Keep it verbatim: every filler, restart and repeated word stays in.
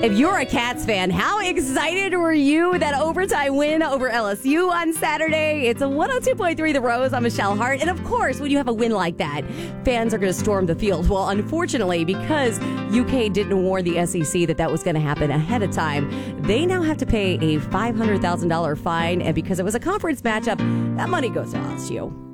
If you're a Cats fan, how excited were you with that overtime win over L S U on Saturday? It's a one oh two point three The Rose. I'm Michelle Hart. And of course, when you have a win like that, fans are going to storm the field. Well, unfortunately, because U K didn't warn the S E C that that was going to happen ahead of time, they now have to pay a five hundred thousand dollars fine. And because it was a conference matchup, that money goes to L S U.